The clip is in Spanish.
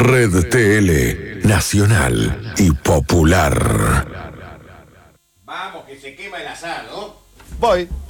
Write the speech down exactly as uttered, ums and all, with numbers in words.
Red T L, nacional y popular. Vamos, que se quema el asado. Voy.